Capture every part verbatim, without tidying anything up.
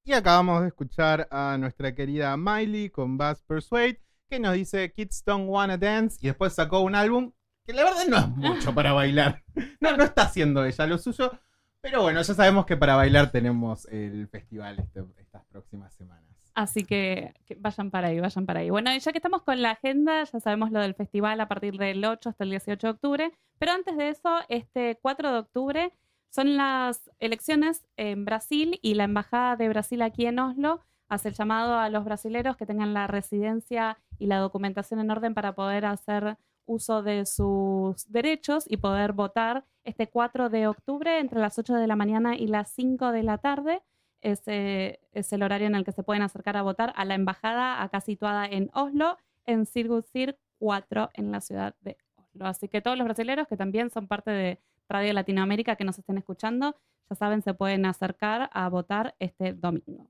Y acabamos de escuchar a nuestra querida Miley con Bass Persuade, que nos dice Kids Don't Wanna Dance, y después sacó un álbum que la verdad no es mucho para bailar. No, no está haciendo ella lo suyo, pero bueno, ya sabemos que para bailar tenemos el festival este, estas próximas semanas. Así que, que vayan para ahí, vayan para ahí. Bueno, ya que estamos con la agenda, ya sabemos lo del festival a partir del ocho hasta el dieciocho de octubre, pero antes de eso, este cuatro de octubre son las elecciones en Brasil y la Embajada de Brasil aquí en Oslo hace el llamado a los brasileros que tengan la residencia y la documentación en orden para poder hacer uso de sus derechos y poder votar este cuatro de octubre entre las ocho de la mañana y las cinco de la tarde. Ese es el horario en el que se pueden acercar a votar a la embajada acá situada en Oslo, en Circusir cuatro en la ciudad de Oslo. Así que todos los brasileños que también son parte de Radio Latinoamérica que nos estén escuchando, ya saben, se pueden acercar a votar este domingo.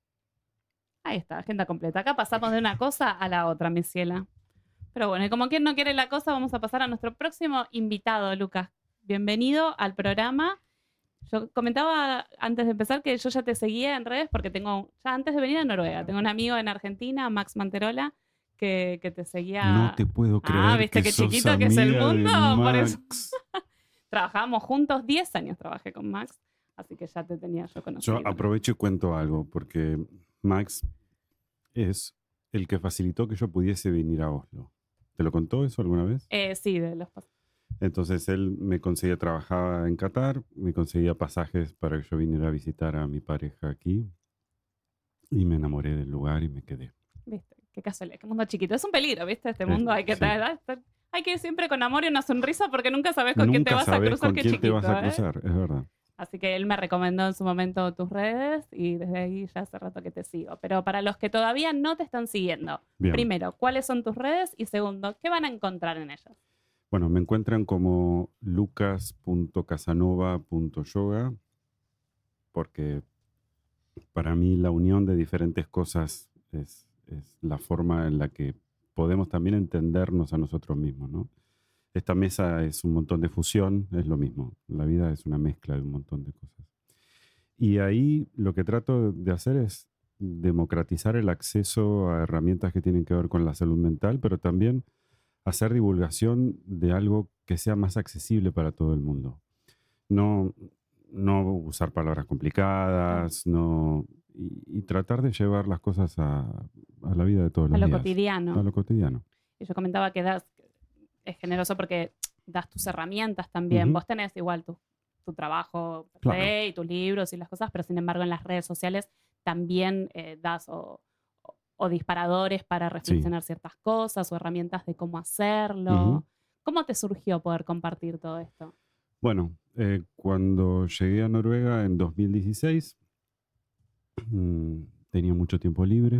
Ahí está, agenda completa. Acá pasamos de una cosa a la otra, mi ciela. Pero bueno, y como quien no quiere la cosa, vamos a pasar a nuestro próximo invitado, Lucas. Bienvenido al programa. Yo comentaba antes de empezar que yo ya te seguía en redes porque tengo, ya antes de venir a Noruega, tengo un amigo en Argentina, Max Manterola, que, que te seguía. No te puedo creer. Ah, viste que qué sos chiquito que es el mundo. Por eso. Max. Trabajábamos juntos, diez años trabajé con Max, así que ya te tenía yo conocido. Yo aprovecho y cuento algo, porque Max es el que facilitó que yo pudiese venir a Oslo. ¿Te lo contó eso alguna vez? Eh, sí, de los pasos. Entonces él me conseguía, trabajaba en Qatar, me conseguía pasajes para que yo viniera a visitar a mi pareja aquí y me enamoré del lugar y me quedé. Viste, qué casualidad, qué mundo chiquito. Es un peligro, ¿viste? Este Es, mundo hay que sí. estar, hay que ir siempre con amor y una sonrisa porque nunca sabes con Nunca quién te vas a sabes cruzar, con qué quién chiquito, te vas a ¿eh? cruzar, es verdad. Así que él me recomendó en su momento tus redes y desde ahí ya hace rato que te sigo. Pero para los que todavía no te están siguiendo, Bien. primero, ¿cuáles son tus redes? Y segundo, ¿qué van a encontrar en ellas? Bueno, me encuentran como lucas punto casanova punto yoga porque para mí la unión de diferentes cosas es, es la forma en la que podemos también entendernos a nosotros mismos, ¿no? Esta mesa es un montón de fusión, es lo mismo. La vida es una mezcla de un montón de cosas. Y ahí lo que trato de hacer es democratizar el acceso a herramientas que tienen que ver con la salud mental, pero también hacer divulgación de algo que sea más accesible para todo el mundo. No, no usar palabras complicadas, no, y, y tratar de llevar las cosas a, a la vida de todos los A lo días. cotidiano. A lo cotidiano. Y yo comentaba que das, es generoso porque das tus herramientas también. Uh-huh. Vos tenés igual tu, tu trabajo Claro. y tus libros y las cosas, pero sin embargo en las redes sociales también eh, das o, o, o disparadores para reflexionar sí. ciertas cosas o herramientas de cómo hacerlo. Uh-huh. ¿Cómo te surgió poder compartir todo esto? Bueno, eh, cuando llegué a Noruega en dos mil dieciséis, mmm, tenía mucho tiempo libre.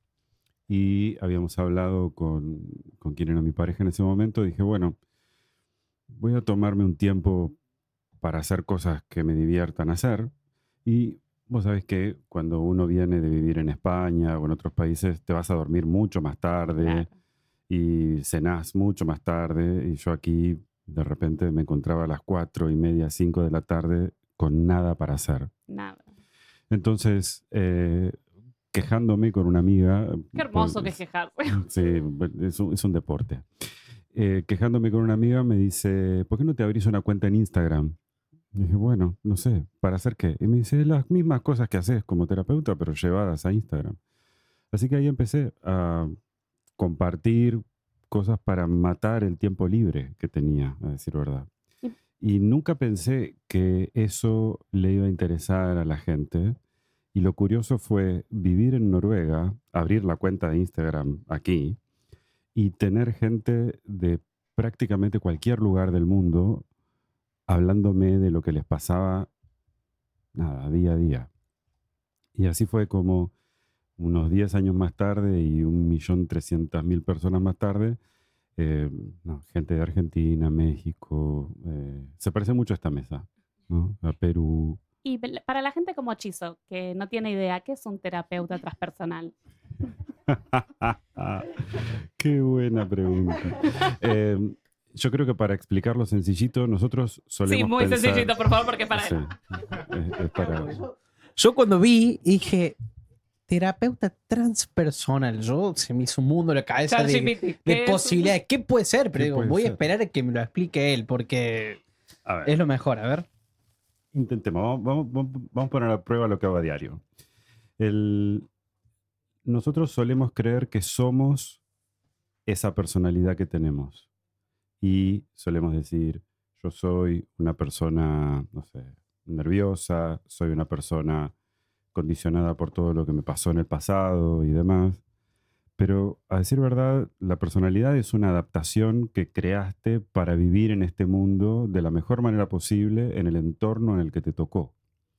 Y habíamos hablado con, con quien era mi pareja en ese momento. Dije, bueno, voy a tomarme un tiempo para hacer cosas que me diviertan hacer. Y vos sabés que cuando uno viene de vivir en España o en otros países, te vas a dormir mucho más tarde. Claro. Y cenás mucho más tarde. Y yo aquí, de repente, me encontraba a las cuatro y media, cinco de la tarde con nada para hacer. Nada. Entonces... Eh, quejándome con una amiga. Qué hermoso pues, que es quejarse. Sí, es un, es un deporte. Eh, quejándome con una amiga me dice, ¿por qué no te abrís una cuenta en Instagram? Y dije, bueno, no sé, ¿para hacer qué? Y me dice, las mismas cosas que haces como terapeuta, pero llevadas a Instagram. Así que ahí empecé a compartir cosas para matar el tiempo libre que tenía, a decir verdad. Sí. Y nunca pensé que eso le iba a interesar a la gente. Y lo curioso fue vivir en Noruega, abrir la cuenta de Instagram aquí y tener gente de prácticamente cualquier lugar del mundo hablándome de lo que les pasaba, nada, día a día. Y así fue como unos diez años más tarde y un millón trescientas mil personas más tarde, eh, no, gente de Argentina, México, eh, se parece mucho a esta mesa, ¿no? A Perú. Y para la gente como Chizo, que no tiene idea, ¿qué es un terapeuta transpersonal? Qué buena pregunta. Eh, yo creo que para explicarlo sencillito, nosotros solemos Sí, muy pensar... sencillito, por favor, porque para... Sí, es, es para... Yo cuando vi, dije, terapeuta transpersonal. Yo se me hizo un mundo en la cabeza de, ChatGPT, ¿qué de es? posibilidades. ¿Qué puede ser? Pero ¿Qué digo, puede voy a ser? esperar a que me lo explique él, porque A ver, es lo mejor. A ver. intentemos. Vamos, vamos, vamos- vamos a poner a prueba lo que hago a diario. El- nosotros solemos creer que somos esa personalidad que tenemos. Y solemos decir, yo soy una persona, no sé, nerviosa, soy una persona condicionada por todo lo que me pasó en el pasado y demás. Pero a decir verdad, la personalidad es una adaptación que creaste para vivir en este mundo de la mejor manera posible en el entorno en el que te tocó.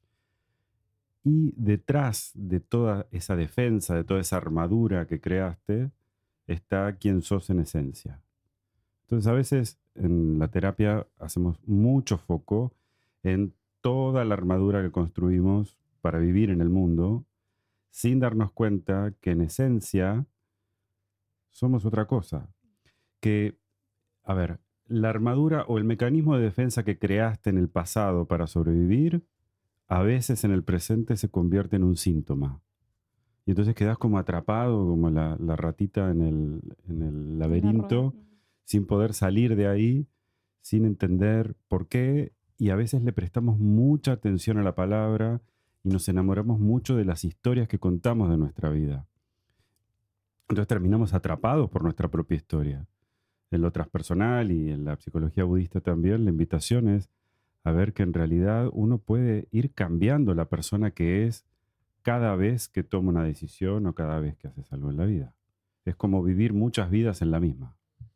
Y detrás de toda esa defensa, de toda esa armadura que creaste, está quien sos en esencia. Entonces a veces en la terapia hacemos mucho foco en toda la armadura que construimos para vivir en el mundo, sin darnos cuenta que en esencia somos otra cosa. Que, a ver, la armadura o el mecanismo de defensa que creaste en el pasado para sobrevivir, a veces en el presente se convierte en un síntoma. Y entonces quedas como atrapado, como la, la ratita en el, en el laberinto, sin poder salir de ahí, sin entender por qué, y a veces le prestamos mucha atención a la palabra y nos enamoramos mucho de las historias que contamos de nuestra vida. Entonces terminamos atrapados por nuestra propia historia. En lo transpersonal y en la psicología budista también, la invitación es a ver que en realidad uno puede ir cambiando la persona que es cada vez que toma una decisión o cada vez que haces algo en la vida. Es como vivir muchas vidas en la misma.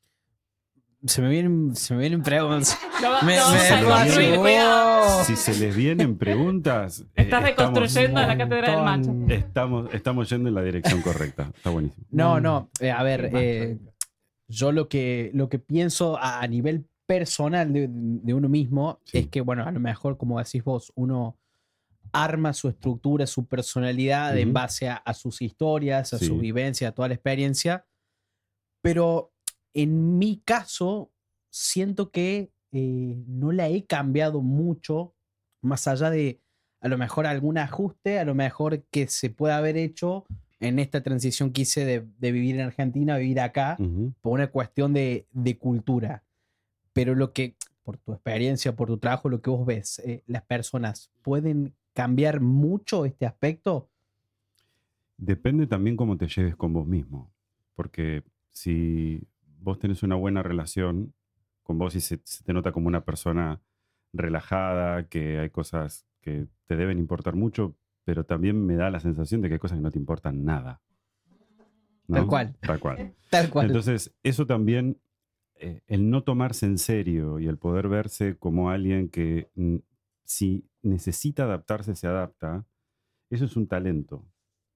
Se me vienen, se me vienen preguntas. Lo va- Me- lo vamos me- a construir, me- cuidado. Si se les vienen preguntas, eh, Estás estamos, reconstruyendo la cátedra del macho. Montón. estamos, estamos yendo en la dirección correcta. Está buenísimo. No, no. eh, a ver, Qué eh, yo lo que, lo que pienso a, a nivel personal de, de uno mismo Sí. es que, bueno, a lo mejor, como decís vos, uno arma su estructura, su personalidad en Ujú. base a, a sus historias, a Sí. su vivencia, a toda la experiencia. Pero en mi caso, siento que eh, no la he cambiado mucho, más allá de a lo mejor algún ajuste, a lo mejor que se pueda haber hecho en esta transición que hice de, de vivir en Argentina a vivir acá, Ujú. por una cuestión de, de cultura. Pero lo que, por tu experiencia, por tu trabajo, lo que vos ves, eh, las personas pueden cambiar mucho este aspecto. Depende también cómo te lleves con vos mismo. Porque si vos tenés una buena relación con vos y se, se te nota como una persona relajada, que hay cosas que te deben importar mucho, pero también me da la sensación de que hay cosas que no te importan nada. ¿no? Tal cual. Tal cual. Tal cual. Entonces, eso también, eh, el no tomarse en serio y el poder verse como alguien que mm, si necesita adaptarse, se adapta, eso es un talento.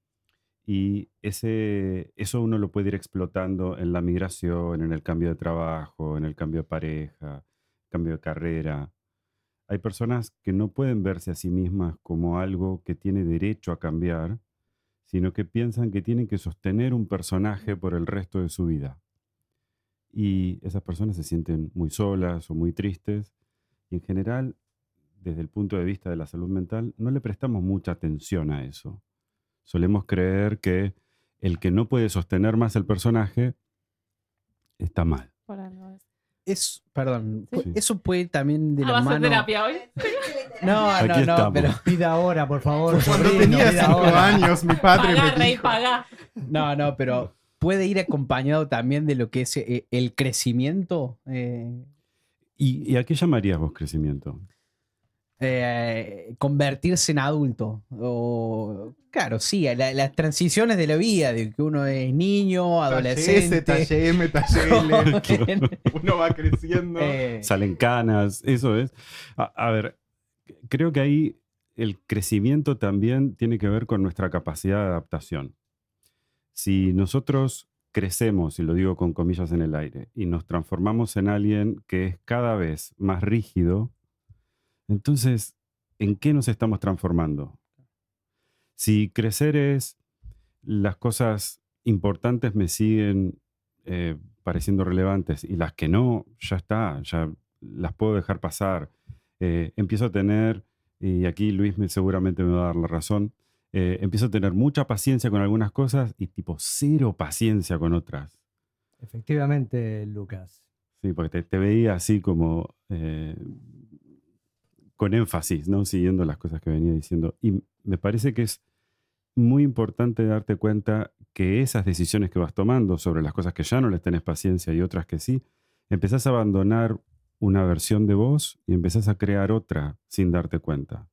Y ese, eso uno lo puede ir explotando en la migración, en el cambio de trabajo, en el cambio de pareja, cambio de carrera. Hay personas que no pueden verse a sí mismas como algo que tiene derecho a cambiar, sino que piensan que tienen que sostener un personaje por el resto de su vida. Y esas personas se sienten muy solas o muy tristes. Y en general, desde el punto de vista de la salud mental, no le prestamos mucha atención a eso. Solemos creer que el que no puede sostener más el personaje está mal. Por algo es. Es, perdón, Sí. pu- eso puede ir también de Ah, la ¿vas a hacer mano. terapia hoy? No, Aquí no, no, estamos. pero Pida ahora, por favor. Cuando sobrino, tenía pida cinco ahora. años, mi padre Pagá, me rey, dijo. pagá. no, no, pero puede ir acompañado también de lo que es eh, el crecimiento. eh, ¿Y, y a qué llamarías vos crecimiento? eh, convertirse en adulto. O, claro, sí, la- las transiciones de la vida, de que uno es niño, Talle S, adolescente. talle M, talle L. Uno va creciendo. eh, Salen canas, eso es. A, a ver, creo que ahí el crecimiento también tiene que ver con nuestra capacidad de adaptación. Si nosotros crecemos, y lo digo con comillas en el aire, y nos transformamos en alguien que es cada vez más rígido, entonces, ¿en qué nos estamos transformando? Si crecer es las cosas importantes me siguen eh, pareciendo relevantes y las que no, ya está, ya las puedo dejar pasar. Eh, empiezo a tener y aquí Luis me, seguramente me va a dar la razón, eh, empiezo a tener mucha paciencia con algunas cosas y tipo cero paciencia con otras. Efectivamente, Lucas. Sí, porque te, te veía así como eh, con énfasis, ¿no? Siguiendo las cosas que venía diciendo. Y me parece que es muy importante darte cuenta que esas decisiones que vas tomando sobre las cosas que ya no les tenés paciencia y otras que sí, empezás a abandonar una versión de vos y empezás a crear otra sin darte cuenta.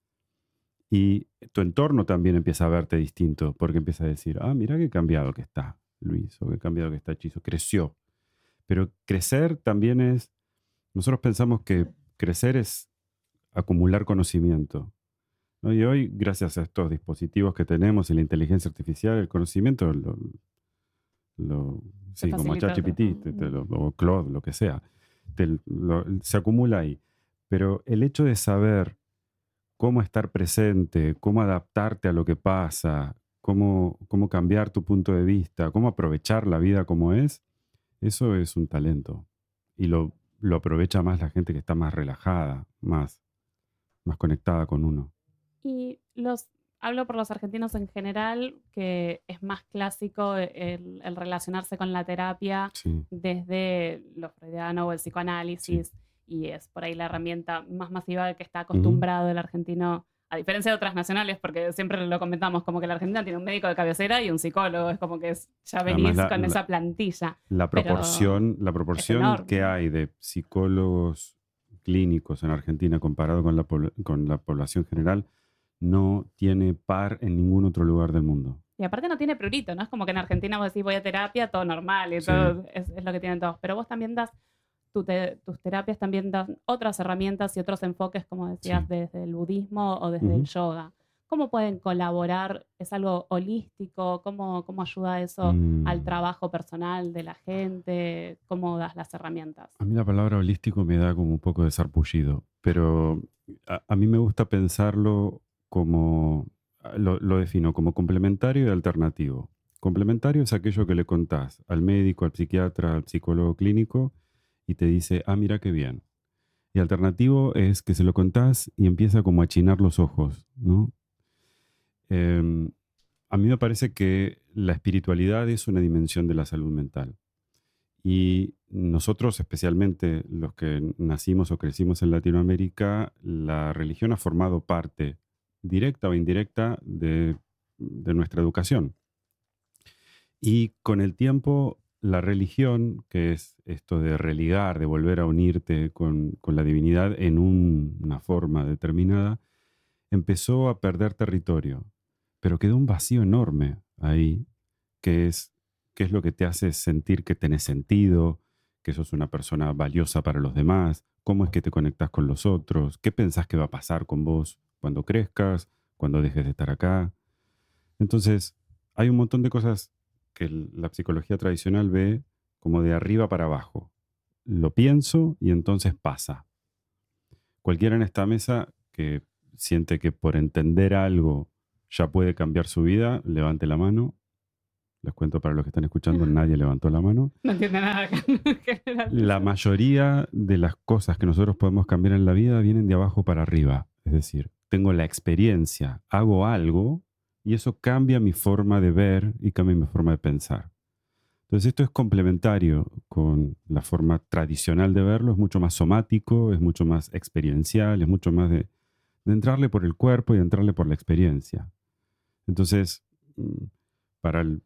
Y tu entorno también empieza a verte distinto, porque empieza a decir, ah, mira qué cambiado que está Luis, o qué cambiado que está Chizo, creció. Pero crecer también es, nosotros pensamos que crecer es acumular conocimiento, ¿no? Y hoy, gracias a estos dispositivos que tenemos y la inteligencia artificial, el conocimiento, lo, lo, sí, como facilita ChatGPT, te- te lo- o Claude, lo que sea, te lo- se acumula ahí. Pero el hecho de saber cómo estar presente, cómo adaptarte a lo que pasa, cómo, cómo cambiar tu punto de vista, cómo aprovechar la vida como es, eso es un talento. Y lo, lo aprovecha más la gente que está más relajada, más, más conectada con uno. Y los, hablo por los argentinos en general, que es más clásico el, el relacionarse con la terapia Sí, desde lo freudiano o el psicoanálisis, y es por ahí la herramienta más masiva que está Ujú. acostumbrado el argentino, a diferencia de otras nacionales, porque siempre lo comentamos, como que la Argentina tiene un médico de cabecera y un psicólogo, es como que es- ya Además, venís la- con la- esa plantilla. La Pero proporción, la proporción enorme. que hay de psicólogos clínicos en Argentina comparado con la, pobl- con la población general no tiene par en ningún otro lugar del mundo. Y aparte no tiene prurito, ¿no? Es como que en Argentina vos decís voy a terapia, todo normal y Sí. todo es, es lo que tienen todos. Pero vos también das, tu te- tus terapias también dan otras herramientas y otros enfoques, como decías, Sí. desde el budismo o desde Ujú. el yoga. ¿Cómo pueden colaborar? ¿Es algo holístico? ¿Cómo, cómo ayuda eso Mm. al trabajo personal de la gente? ¿Cómo das las herramientas? A mí la palabra holístico me da como un poco de sarpullido, pero a, a mí me gusta pensarlo como, lo, lo defino como complementario y alternativo. Complementario es aquello que le contás al médico, al psiquiatra, al psicólogo clínico y te dice, ah, mira qué bien. Y alternativo es que se lo contás y empieza como a achinar los ojos, ¿no? Em, a mí me parece que la espiritualidad es una dimensión de la salud mental. Y nosotros, especialmente los que nacimos o crecimos en Latinoamérica, la religión ha formado parte, directa o indirecta, de, de nuestra educación. Y con el tiempo, la religión, que es esto de religar, de volver a unirte con, con la divinidad en un- una forma determinada, empezó a perder territorio. Pero quedó un vacío enorme ahí, que es, que es lo que te hace sentir que tenés sentido, que sos una persona valiosa para los demás, cómo es que te conectas con los otros, qué pensás que va a pasar con vos cuando crezcas, cuando dejes de estar acá. Entonces, hay un montón de cosas que el- la psicología tradicional ve como de arriba para abajo. Lo pienso y entonces pasa. Cualquiera en esta mesa que siente que por entender algo ya puede cambiar su vida, levante la mano. Les cuento para los que están escuchando, nadie levantó la mano. No entiende nada acá en general. La mayoría de las cosas que nosotros podemos cambiar en la vida vienen de abajo para arriba. Es decir, tengo la experiencia, hago algo y eso cambia mi forma de ver y cambia mi forma de pensar. Entonces esto es complementario con la forma tradicional de verlo, es mucho más somático, es mucho más experiencial, es mucho más de, de entrarle por el cuerpo y entrarle por la experiencia. Entonces, mm, para el-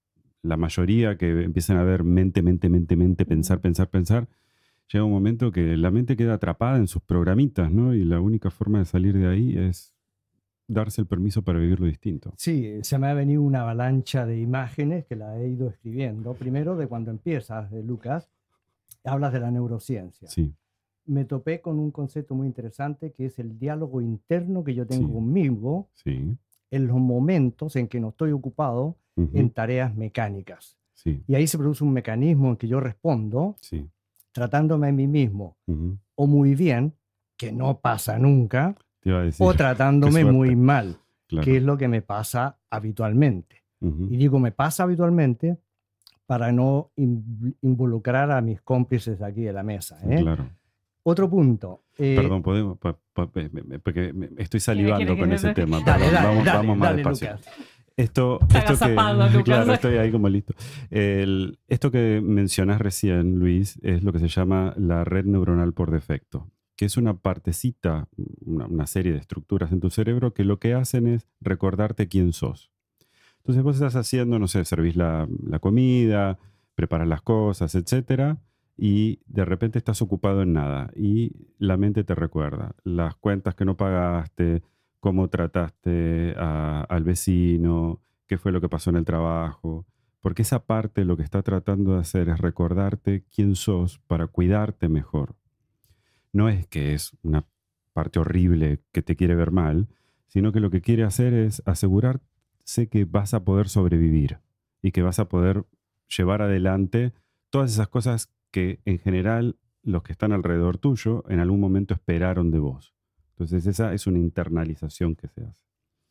la mayoría que empiezan a ver mente, mente, mente, mente, pensar, pensar, pensar, llega un momento que la mente queda atrapada en sus programitas, ¿no? Y la única forma de salir de ahí es darse el permiso para vivirlo distinto. Sí, se me ha venido una avalancha de imágenes que la he ido escribiendo. Primero, de cuando empiezas, eh, Lucas, hablas de la neurociencia. Sí, Me topé con un concepto muy interesante que es el diálogo interno que yo tengo Sí. conmigo sí. en los momentos en que no estoy ocupado Ujú, en tareas mecánicas. sí, Y ahí se produce un mecanismo en que yo respondo sí. tratándome a mí mismo Ujú. o muy bien, que no pasa nunca, Te iba a decir. o tratándome suerte. muy mal, Claro. que es lo que me pasa habitualmente. Ujú, Y digo, me pasa habitualmente para no in- involucrar a mis cómplices aquí de la mesa. ¿eh? Claro. Otro punto. eh, Perdón, podemos, pa- pa- pe- me- porque me- estoy salivando quiere con que- ese tema. Dale, Perdón, dale, vamos, dale, vamos más dale, despacio. Lucas. Esto, Está esto que, agazapado, Lucas. claro, estoy ahí como listo. El- esto que mencionás recién, Luis, es lo que se llama la red neuronal por defecto, que es una partecita, una, una serie de estructuras en tu cerebro que lo que hacen es recordarte quién sos. Entonces vos estás haciendo, no sé, servís la, la comida, preparas las cosas, etcétera, y de repente estás ocupado en nada y la mente te recuerda las cuentas que no pagaste, cómo trataste a- al vecino, qué fue lo que pasó en el trabajo, porque esa parte lo que está tratando de hacer es recordarte quién sos para cuidarte mejor. No es que es una parte horrible que te quiere ver mal, sino que lo que quiere hacer es asegurarse que vas a poder sobrevivir y que vas a poder llevar adelante todas esas cosas que en general los que están alrededor tuyo en algún momento esperaron de vos. Entonces esa es una internalización que se hace.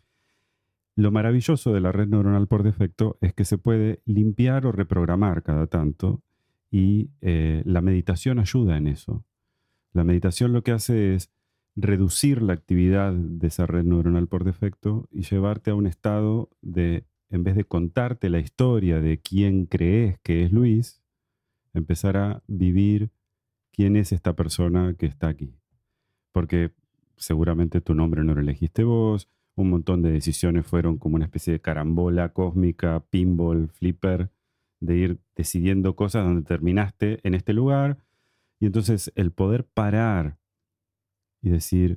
Lo maravilloso de la red neuronal por defecto es que se puede limpiar o reprogramar cada tanto y eh, la meditación ayuda en eso. La meditación lo que hace es reducir la actividad de esa red neuronal por defecto y llevarte a un estado de, en vez de contarte la historia de quién crees que es Luis, empezar a vivir quién es esta persona que está aquí. Porque seguramente tu nombre no lo elegiste vos, un montón de decisiones fueron como una especie de carambola cósmica, pinball, flipper, de ir decidiendo cosas donde terminaste en este lugar. Y entonces el poder parar y decir,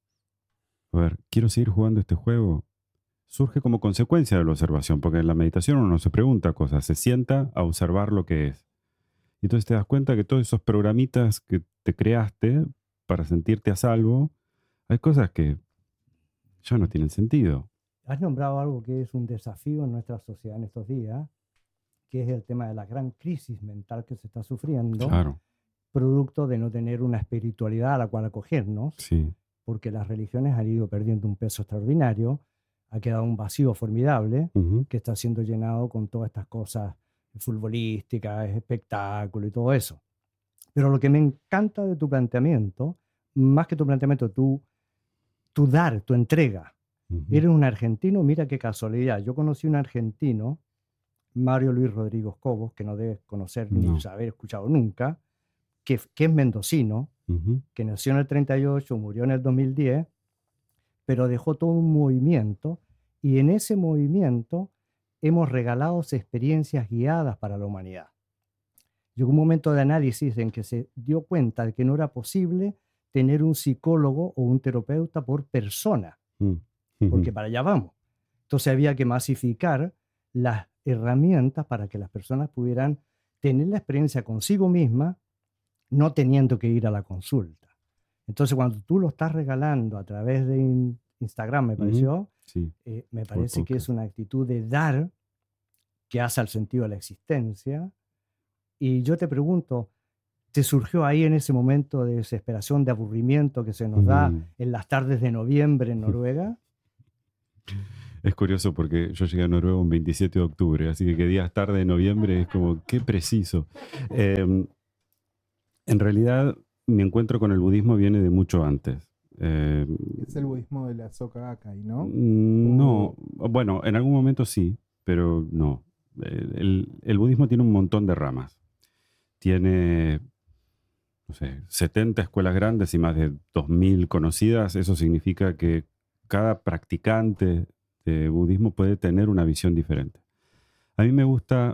a ver, quiero seguir jugando este juego, surge como consecuencia de la observación, porque en la meditación uno no se pregunta cosas, se sienta a observar lo que es. Y entonces te das cuenta que todos esos programitas que te creaste para sentirte a salvo, hay cosas que ya no tienen sentido. Has nombrado algo que es un desafío en nuestra sociedad en estos días, que es el tema de la gran crisis mental que se está sufriendo, Claro, producto de no tener una espiritualidad a la cual acogernos, sí. porque las religiones han ido perdiendo un peso extraordinario, ha quedado un vacío formidable Ujú. que está siendo llenado con todas estas cosas futbolísticas, espectáculo y todo eso. Pero lo que me encanta de tu planteamiento, más que tu planteamiento, tu, tu dar, tu entrega. Ujú. Eres un argentino, mira qué casualidad. Yo conocí un argentino, Mario Luis Rodríguez Cobos, que no debes conocer No. ni haber escuchado nunca, que, que es mendocino, Ujú. que nació en el treinta y ocho, murió en el dos mil diez, pero dejó todo un movimiento y en ese movimiento hemos regalado experiencias guiadas para la humanidad. Llegó un momento de análisis en que se dio cuenta de que no era posible tener un psicólogo o un terapeuta por persona, Mm. porque Ujú. para allá vamos. Entonces había que masificar las herramientas para que las personas pudieran tener la experiencia consigo misma, no teniendo que ir a la consulta. Entonces cuando tú lo estás regalando a través de in- Instagram, me Ujú. pareció, Sí. eh, me parece que podcast. es una actitud de dar que hace al sentido de la existencia. Y yo te pregunto, ¿te surgió ahí en ese momento de desesperación, de aburrimiento que se nos da Mm. en las tardes de noviembre en Noruega? Es curioso porque yo llegué a Noruega un veintisiete de octubre, así que que días tarde de noviembre es como, qué preciso. Eh, en realidad, mi encuentro con el budismo viene de mucho antes. Eh, Es el budismo de la Soka Gakkai, ¿no? no, bueno, en algún momento sí, pero no. Eh, El, el budismo tiene un montón de ramas. Tiene, no sé, setenta escuelas grandes y más de dos mil conocidas. Eso significa que cada practicante de budismo puede tener una visión diferente. A mí me gusta,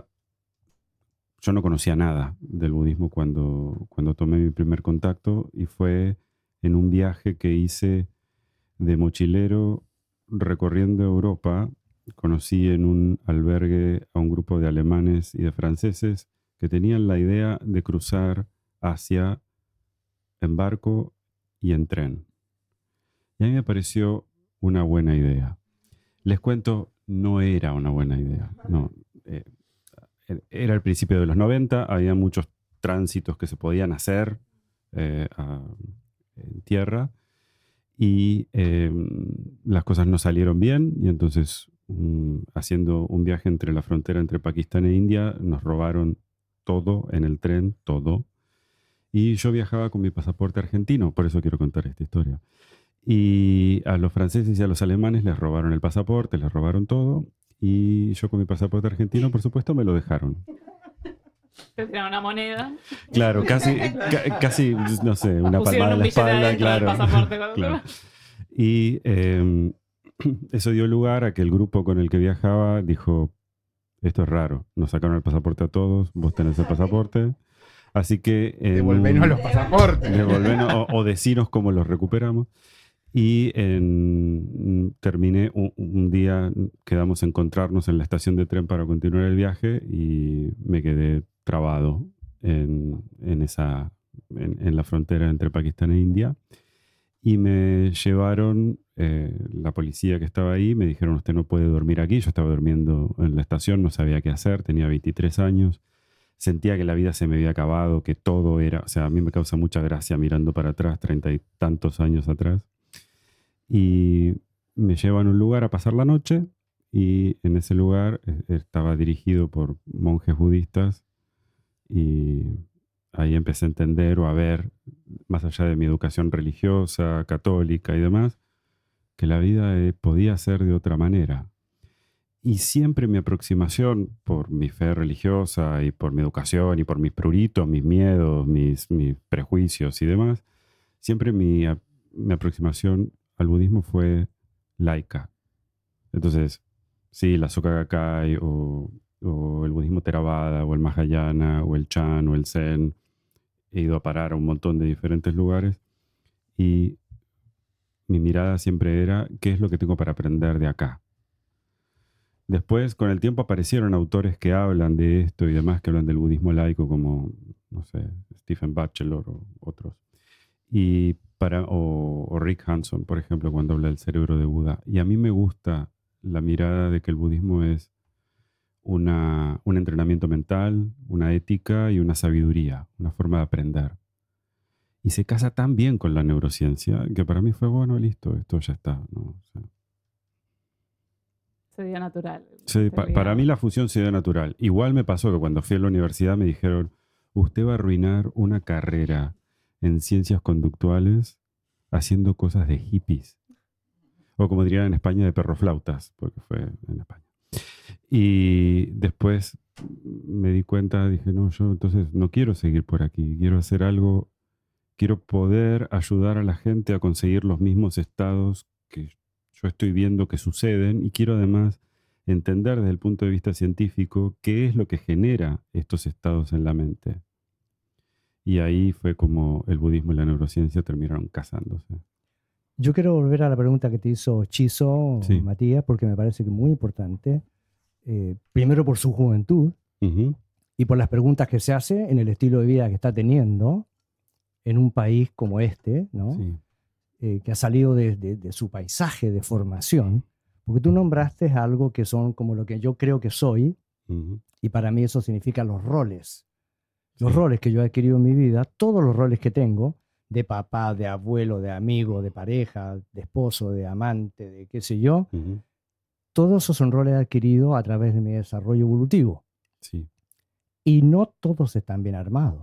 yo no conocía nada del budismo cuando, cuando tomé mi primer contacto y fue en un viaje que hice de mochilero recorriendo Europa. Conocí en un albergue a un grupo de alemanes y de franceses que tenían la idea de cruzar Asia en barco y en tren. Y a mí me pareció una buena idea. Les cuento, no era una buena idea. No, eh, era el principio de los noventa, había muchos tránsitos que se podían hacer eh, a, en tierra y eh, las cosas no salieron bien y entonces um, haciendo un viaje entre la frontera entre Pakistán e India nos robaron todo en el tren, todo. Y yo viajaba con mi pasaporte argentino, por eso quiero contar esta historia. Y a los franceses y a los alemanes les robaron el pasaporte, les robaron todo. Y yo con mi pasaporte argentino, por supuesto, me lo dejaron. Te tiraron una moneda. Claro, casi, ca- casi, no sé, una Pusieron palmada en un la billete espalda, adentro del claro. pasaporte cuando Claro. Y eh, eso dio lugar a que el grupo con el que viajaba dijo, esto es raro, nos sacaron el pasaporte a todos, vos tenés el pasaporte, así que... en Devolvenos un- los pasaportes. devolvenos o, o decinos cómo los recuperamos. Y en- terminé un, un día, quedamos a encontrarnos en la estación de tren para continuar el viaje y me quedé trabado en, en esa, en, en la frontera entre Pakistán e India. Y me llevaron, eh, la policía que estaba ahí, me dijeron, usted no puede dormir aquí. Yo estaba durmiendo en la estación, no sabía qué hacer, tenía veintitrés años. Sentía que la vida se me había acabado, que todo era, o sea, a mí me causa mucha gracia mirando para atrás, treinta y tantos años atrás. Y me llevan a un lugar a pasar la noche y en ese lugar eh, estaba dirigido por monjes budistas y ahí empecé a entender o a ver, más allá de mi educación religiosa, católica y demás, que la vida eh, podía ser de otra manera. Y siempre mi aproximación por mi fe religiosa y por mi educación y por mis pruritos, mis miedos, mis, mis prejuicios y demás, siempre mi, a- mi aproximación al budismo fue laica. Entonces, sí, la Soka Gakkai o, o el budismo Theravada o el Mahayana o el Chan o el Zen, he ido a parar a un montón de diferentes lugares y mi mirada siempre era, ¿qué es lo que tengo para aprender de acá? Después, con el tiempo, aparecieron autores que hablan de esto y demás, que hablan del budismo laico, como, no sé, Stephen Batchelor o otros. Y para, o, o Rick Hanson, por ejemplo, cuando habla del cerebro de Buda. Y a mí me gusta la mirada de que el budismo es una, un entrenamiento mental, una ética y una sabiduría, una forma de aprender. Y se casa tan bien con la neurociencia que para mí fue, bueno, listo, esto ya está, ¿no? O sea, Se dio natural. sí, pa- para mí la fusión se dio natural. Igual me pasó que cuando fui a la universidad me dijeron, usted va a arruinar una carrera en ciencias conductuales haciendo cosas de hippies. O como dirían en España, de perroflautas, porque fue en España. Y después me di cuenta, dije, no, yo entonces no quiero seguir por aquí, quiero hacer algo, quiero poder ayudar a la gente a conseguir los mismos estados que yo estoy viendo que suceden y quiero además entender desde el punto de vista científico qué es lo que genera estos estados en la mente. Y ahí fue como el budismo y la neurociencia terminaron casándose. Yo quiero volver a la pregunta que te hizo Chizo, Sí. Matías, porque me parece que es muy importante. Eh, primero por su juventud Ujú. y por las preguntas que se hace en el estilo de vida que está teniendo en un país como este, ¿no? Sí. Eh, que ha salido de, de- de su paisaje de formación, porque tú nombraste algo que son como lo que yo creo que soy, Ujú. y para mí eso significa los roles. Los Sí. roles que yo he adquirido en mi vida, todos los roles que tengo, de papá, de abuelo, de amigo, de pareja, de esposo, de amante, de qué sé yo, Ujú. todos esos son roles adquiridos a través de mi desarrollo evolutivo. Sí. Y no todos están bien armados.